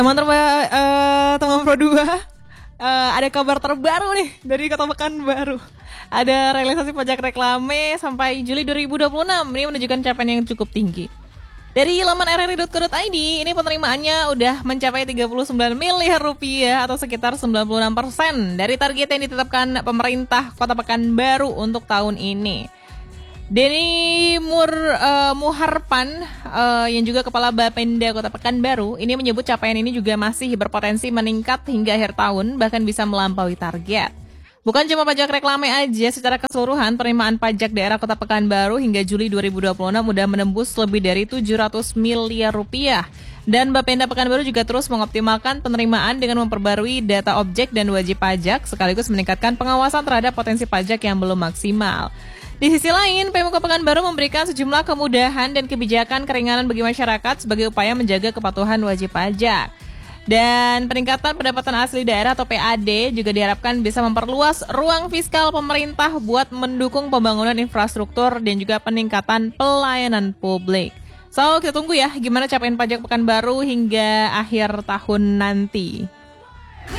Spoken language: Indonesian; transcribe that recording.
Teman Pro 2, ada kabar terbaru nih dari Kota Pekanbaru. Ada realisasi pajak reklame sampai Juli 2026. Ini menunjukkan capaian yang cukup tinggi. Dari laman rri.co.id, ini penerimaannya udah mencapai 39 miliar rupiah atau sekitar 96% dari target yang ditetapkan pemerintah Kota Pekanbaru untuk tahun ini. Denny Muharpan yang juga Kepala Bapenda Kota Pekanbaru ini menyebut capaian ini juga masih berpotensi meningkat hingga akhir tahun, bahkan bisa melampaui target. Bukan cuma pajak reklame aja, secara keseluruhan penerimaan pajak daerah Kota Pekanbaru hingga Juli 2026 udah menembus lebih dari 700 miliar rupiah. Dan Bapenda Pekanbaru juga terus mengoptimalkan penerimaan dengan memperbarui data objek dan wajib pajak sekaligus meningkatkan pengawasan terhadap potensi pajak yang belum maksimal. Di sisi lain, Pemkab Pekanbaru memberikan sejumlah kemudahan dan kebijakan keringanan bagi masyarakat sebagai upaya menjaga kepatuhan wajib pajak. Dan peningkatan pendapatan asli daerah atau PAD juga diharapkan bisa memperluas ruang fiskal pemerintah buat mendukung pembangunan infrastruktur dan juga peningkatan pelayanan publik. So, kita tunggu ya gimana capaian pajak Pekanbaru hingga akhir tahun nanti.